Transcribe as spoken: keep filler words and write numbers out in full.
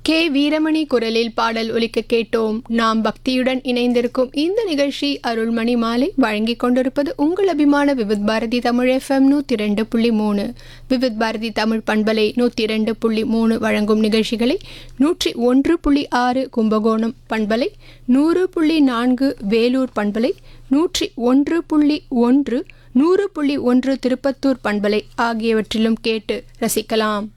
K Veeramani குரலில் பாடல் ஒலிக்க கேட்டோம். நாம் பக்தியுடன் இணைந்திருக்கும் இந்த நிகழ்ச்சி அருள்மணி மாலை வழங்கிக் கொண்டிருப்பது உங்கள் அபிமான விவித் பாரதி தமிழ் எஃப்எம் நூற்றி ரெண்டு புள்ளி மூணு. விவித் பாரதி தமிழ் பண்பலை நூற்றி ரெண்டு புள்ளி மூணு வழங்கும் நிகழ்ச்சிகளை நூற்றி ஒன்று புள்ளி ஆறு கும்பகோணம் பண்பலை, நூறு புள்ளி நான்கு வேலூர் பண்பலை, நூற்றி ஒன்று புள்ளி ஒன்று நூறு புள்ளி ஒன்று திருப்பத்தூர் பண்பலை ஆகியவற்றிலும் கேட்டு ரசிக்கலாம்.